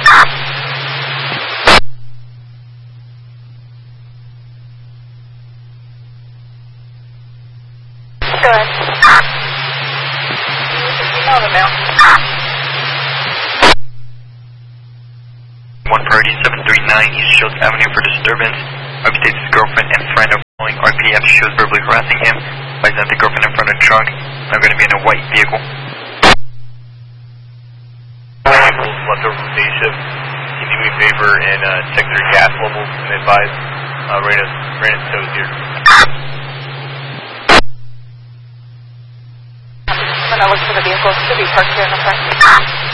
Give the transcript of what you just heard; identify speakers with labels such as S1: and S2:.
S1: Good. You know the mail.
S2: 1 priority 739 East Shields Avenue for disturbance. Updates his girlfriend and friend are following RPF. She was verbally harassing him. By the girlfriend in front of the trunk. I'm going to be in a white vehicle.
S3: Left over from day shift. Can you do me a favor and check their gas levels and advise Randall's toes here.
S1: I'm going to look for the vehicle. Should be parked here in the front.